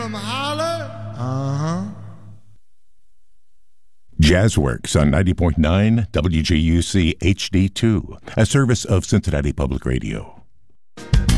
them holler. Jazzworks on 90.9 WJUC HD2, a service of Cincinnati Public Radio.